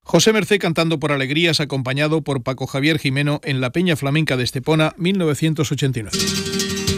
José Mercé cantando por alegrías, acompañado por Paco Javier Jimeno en la Peña Flamenca de Estepona, 1989.